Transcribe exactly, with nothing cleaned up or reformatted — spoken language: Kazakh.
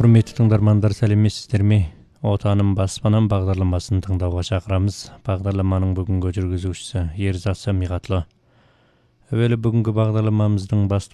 Құрметті тыңдармандар, сәлеметсіздер ме? Отаным баспанам бағдарламасын тыңдауға шақырамыз. Бағдарламаның бүгінгі жүргізушісі Ерзат Самиғатлы. Әуелі бүгінгі бағдарламамыздың басты